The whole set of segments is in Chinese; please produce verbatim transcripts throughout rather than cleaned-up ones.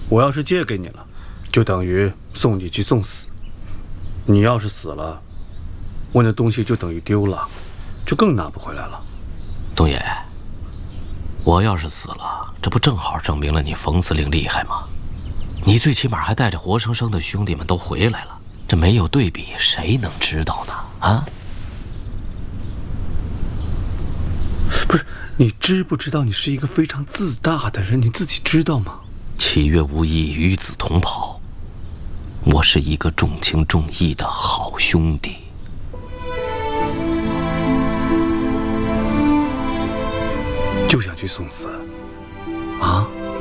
我要是借给你了，就等于送你去送死；你要是死了，我那东西就等于丢了，就更拿不回来了。 东野，我要是死了，这不正好证明了你冯司令厉害吗？你最起码还带着活生生的兄弟们都回来了，这没有对比，谁能知道呢？啊？ 不是，你知不知道你是一个非常自大的人？你自己知道吗？ 七月无意，与子同袍。我是一个重情重义的好兄弟。 就想去送死？啊？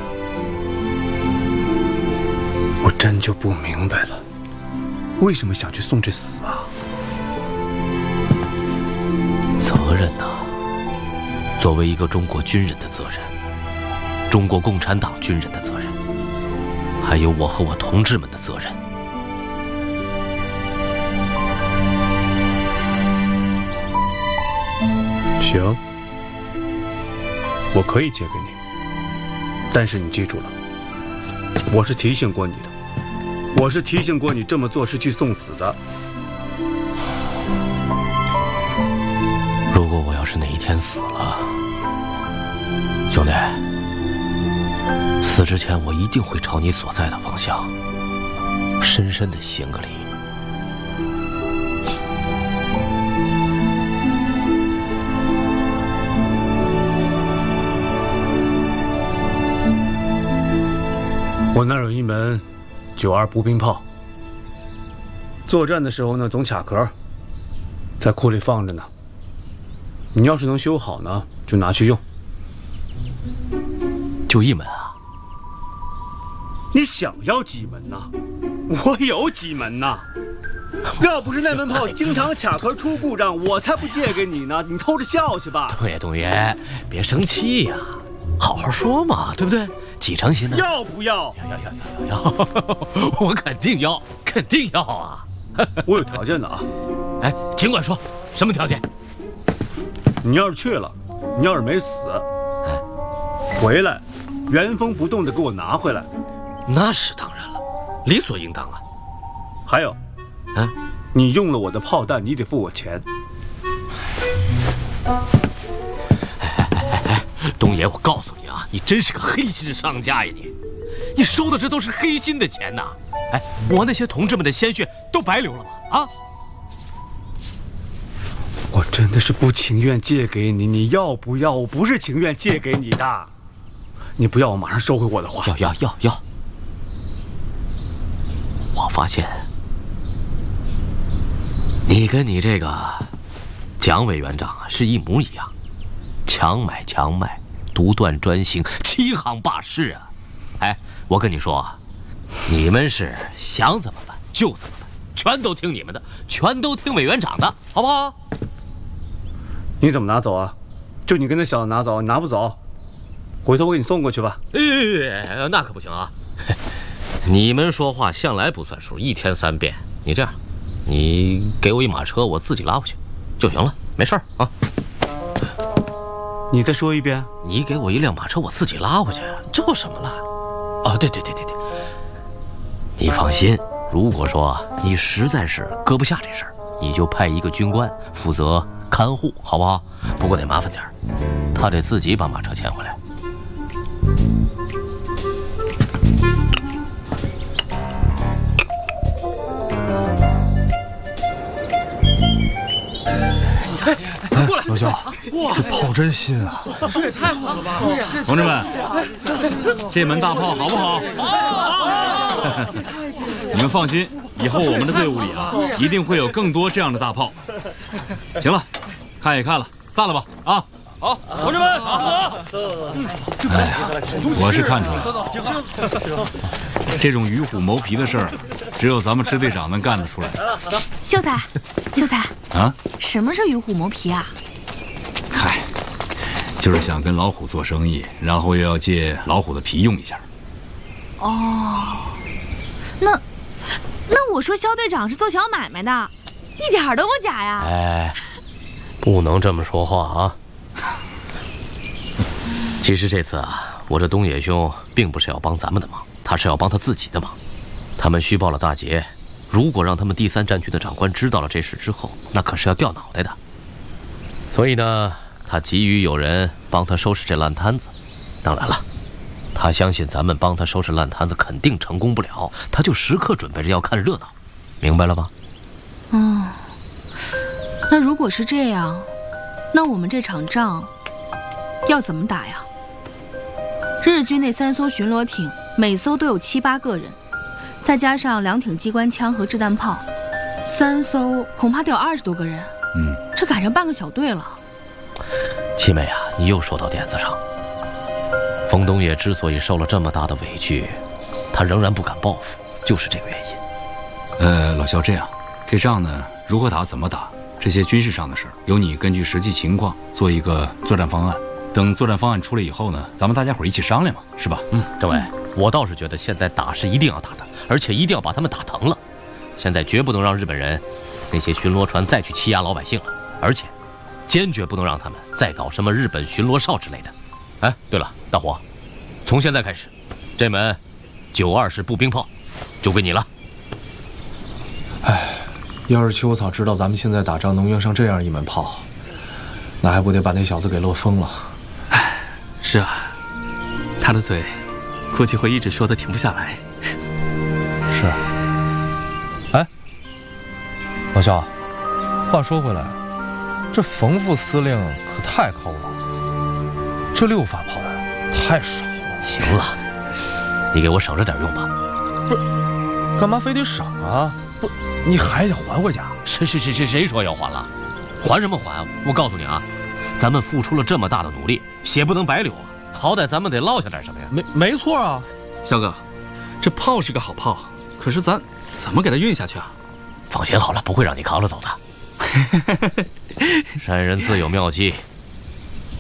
我真就不明白了，为什么想去送这死啊？ 责任呐、啊，作为一个中国军人的责任，中国共产党军人的责任，还有我和我同志们的责任。 行，我可以借给你，但是你记住了，我是提醒过你的，我是提醒过你这么做是去送死的。 如果我要是哪一天死了，兄弟，死之前我一定会朝你所在的方向深深的行个礼。 我那儿有一门九二步兵炮，作战的时候呢总卡壳，在库里放着呢。你要是能修好呢，就拿去用。 就一门啊？ 你想要几门呢？我有几门呢？要不是那门炮经常卡壳出故障，我才不借给你呢。你偷着笑去吧。 对，东爷，别生气呀、啊，好好说嘛，对不对？几成新呢？ 要不要？ 要要要要要要！我肯定要，肯定要啊！ 我有条件的啊！ 哎，尽管说，什么条件？ 你要是去了，你要是没死，哎，回来原封不动的给我拿回来。 那是当然了，理所应当啊。 还有， 啊， 你用了我的炮弹，你得付我钱。 哎哎哎哎，东爷，我告诉你啊，你真是个黑心商家呀你！你收的这都是黑心的钱呐！哎，我那些同志们的鲜血都白流了吗？啊！ 我真的是不情愿借给你，你要不要？我不是情愿借给你的。你不要，我马上收回我的话。 要要要要！我发现你跟你这个蒋委员长啊是一模一样，强买强卖，独断专行，欺行霸市啊！哎，我跟你说啊，你们是想怎么办就怎么办，全都听你们的，全都听委员长的，好不好？ 你怎么拿走啊？就你跟那小子拿走，你拿不走，回头我给你送过去吧。 哎，那可不行啊！你们说话向来不算数，一天三遍。你这样，你给我一马车，我自己拉回去就行了，没事儿啊。 你再说一遍。 你给我一辆马车，我自己拉回去，这有什么了？哦，对对对对对，你放心，如果说你实在是搁不下这事儿，你就派一个军官负责看护，好不好？不过得麻烦点儿，他得自己把马车牵回来。 哎，老肖，这炮真新啊！ 这也太好了吧！ 同志们，这门大炮好不好？好！你们放心，以后我们的队伍里啊，一定会有更多这样的大炮。行了，看也看了，散了吧！啊， 好，同志们，好！ 哎呀，我是看出来了，这种与虎谋皮的事儿，只有咱们支队长能干得出来。 秀才，秀才啊， 什么是与虎谋皮啊？ 嗨，就是想跟老虎做生意，然后又要借老虎的皮用一下。 哦，那那我说肖队长是做小买卖的，一点都不假呀。 哎，不能这么说话啊。其实这次啊，我这东野兄并不是要帮咱们的忙， 他是要帮他自己的忙。他们虚报了大捷，如果让他们第三战区的长官知道了这事之后，那可是要掉脑袋的。所以呢，他急于有人帮他收拾这烂摊子。当然了，他相信咱们帮他收拾烂摊子肯定成功不了，他就时刻准备着要看热闹，明白了吧？ 嗯，那如果是这样，那我们这场仗要怎么打呀？日军那三艘巡逻艇，每艘都有七八个人，再加上两挺机关枪和掷弹炮，三艘恐怕得有二十多个人。 嗯， 这赶上半个小队了。 七妹啊，你又说到点子上。冯东野之所以受了这么大的委屈，他仍然不敢报复，就是这个原因。 呃，老肖，这样，这仗呢，如何打，怎么打，这些军事上的事儿，由你根据实际情况做一个作战方案。等作战方案出来以后呢，咱们大家伙儿一起商量嘛，是吧？ 嗯，政委，我倒是觉得现在打是一定要打的，而且一定要把他们打疼了。现在绝不能让日本人那些巡逻船再去欺压老百姓了，而且坚决不能让他们再搞什么日本巡逻哨之类的。哎，对了，大伙，从现在开始，这门九二式步兵炮就归你了。 哎，要是秋草知道咱们现在打仗能用上这样一门炮，那还不得把那小子给乐疯了？ 哎，是啊，他的嘴估计会一直说的停不下来。 是。哎，老肖，话说回来，这冯副司令可太抠了，这六发炮弹太少了。 行了，你给我省着点用吧。 不是，干嘛非得省啊？不，你还得还回去啊？ 谁谁谁谁谁说要还了？还什么还？我告诉你啊，咱们付出了这么大的努力，血不能白流啊！好歹咱们得落下点什么呀？ 没没错啊， 肖哥，这炮是个好炮，可是咱怎么给它运下去啊？ 放心好了，不会让你扛着走的。山人自有妙计，